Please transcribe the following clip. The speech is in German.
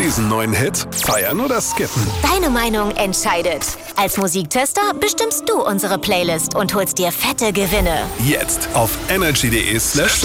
Diesen neuen Hit feiern oder skippen? Deine Meinung entscheidet. Als Musiktester bestimmst du unsere Playlist und holst dir fette Gewinne. Jetzt auf energy.de/.